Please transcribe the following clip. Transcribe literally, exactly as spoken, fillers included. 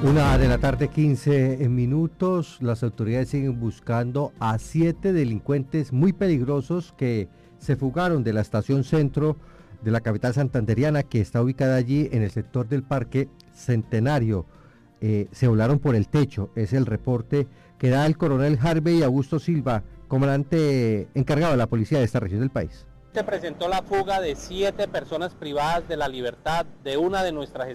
Una de la tarde, quince minutos. Las autoridades siguen buscando a siete delincuentes muy peligrosos que se fugaron de la estación centro de la capital santandereana, que está ubicada allí en el sector del Parque Centenario. Eh, se volaron por el techo, es el reporte que da el coronel Harvey Augusto Silva, comandante encargado de la policía de esta región del país. Se presentó la fuga de siete personas privadas de la libertad de una de nuestras